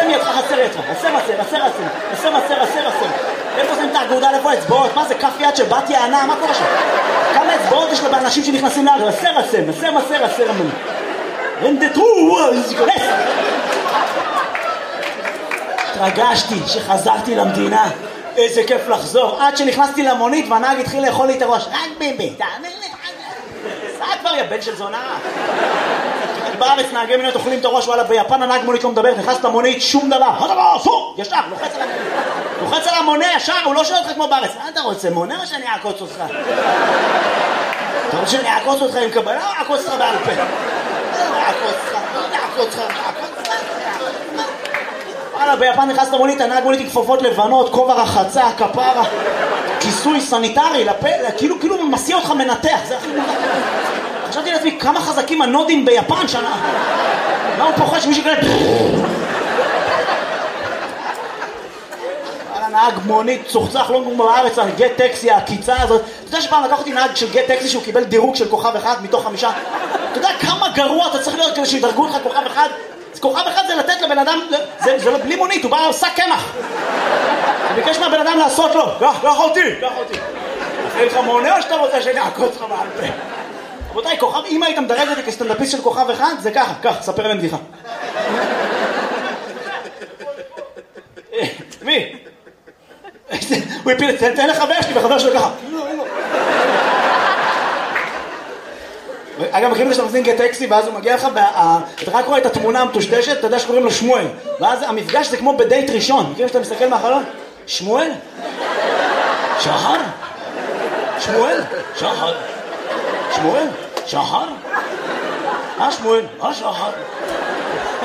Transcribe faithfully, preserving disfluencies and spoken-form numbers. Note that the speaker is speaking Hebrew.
שם ידך, הסר ידך, הסר, הסר, הסר, הסר, הסר, הסר, הסר, הסר. איפה שמים את האגודל, איפה האצבעות? מה זה, כף יד של בת יענה? מה קורה שם? כמה אצבעות יש לו באנשים שנכנסים לארץ? הסר, הסר, הסר, הסר, הסר, הסר. רנדטרו, כונס! התרגשתי שחזרתי למדינה. איזה כיף לחזור. עד שנכנסתי למונית והנהג התחיל לאכול לי את הראש. רק ביבי, תאמר לי. סע כבר, יא בן של זונה. בארץ נהגי מונית אוכלים את הראש, וואלה, ביפן הנהג מונית לא מדבר, נכנס למונית, שום דבר. הדבר, פו, ישר, לוחץ על המונית. לוחץ על המונה ישר, הוא לא שואל אותך כמו בארץ. מה אתה רוצה, מונה או שאני אעקוץ אותך? אתה רוצה שאני אעקוץ אותך עם קבלה או אעקוץ אותך בעל פה? אעקוץ אותך, אעקוץ אותך, אעקוץ אותך. וואלה, ביפן נכנס למונית, הנהג מונית עם כפפות לבנות, כובע רחצה, כפרה, כיסוי סניטרי, לפה, כאילו, כאילו מסיע אותך מנתח, זה הכי מונח. חשבתי לעצמי, כמה חזקים הנודים ביפן שנה. מה הוא פוחד שמישהו כאלה... וואלה, נהג מונית, צוחצח, לא כמו בארץ, גט טקסי, הקיצה הזאת. אתה יודע שפעם לקח אותי נהג של גט טקסי שהוא קיבל דירוג של כוכב אחד מתוך חמישה? אתה יודע כמה גרוע אתה צריך להיות כדי שידרגו לך כוכב אחד? כוכב אחד זה לתת לבן אדם, זה, זה בלי מונית, הוא בא עושה קמח. הוא ביקש מהבן אדם לעשות לו, קח, קח אותי, קח אותי. אין לך מונה או שאתה רוצה שאני אעקוץ לך בעל פה? רבותיי, כוכב, אם היית מדרג אותי כסטנדאפיסט של כוכב אחד, זה ככה, כך, ספר להם בדיחה. מי? הוא הפיל, תן לחבר שלי, וחבר שלו ככה. אגב, מכירים שאתה מזין גט טקסי, ואז הוא מגיע לך, אתה רק רואה את התמונה המטושטשת, אתה יודע שקוראים לו שמואל. ואז המפגש זה כמו בדייט ראשון. מכירים שאתה מסתכל מהחלון? שמואל? שחר? שמואל? שחר? שמואל? שחר? אה שמואל? אה שחר?